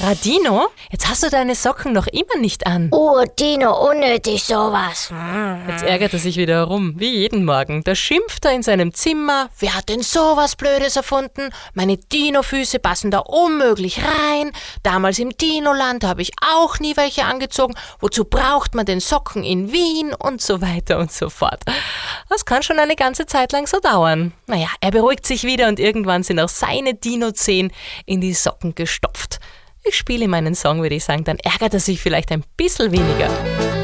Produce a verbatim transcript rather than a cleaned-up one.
Radino, jetzt hast du deine Socken noch immer nicht an. Oh, Dino, unnötig sowas. Jetzt ärgert er sich wieder herum, wie jeden Morgen. Da schimpft er in seinem Zimmer. Wer hat denn sowas Blödes erfunden? Meine Dino-Füße passen da unmöglich rein. Damals im Dinoland habe ich auch nie welche angezogen. Wozu braucht man denn Socken in Wien? Und so weiter und so fort. Das kann schon eine ganze Zeit lang so dauern. Naja, er beruhigt sich wieder und irgendwann sind auch seine Dino-Zehen in die Socken gestopft. Ich spiele meinen Song, würde ich sagen, dann ärgert er sich vielleicht ein bisschen weniger.